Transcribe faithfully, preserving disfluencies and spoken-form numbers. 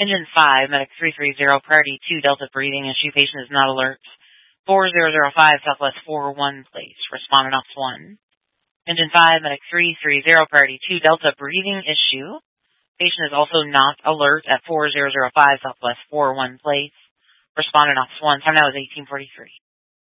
Engine five, Medic three three zero, Priority two, Delta breathing issue. Patient is not alert. four zero zero five, Southwest four one, please. Respondent Ops one. Engine five, Medic three three zero, Priority two, Delta breathing issue. Patient is also not alert at four zero zero five, Southwest four one, please. Respondent Ops one. Time now is eighteen forty-three.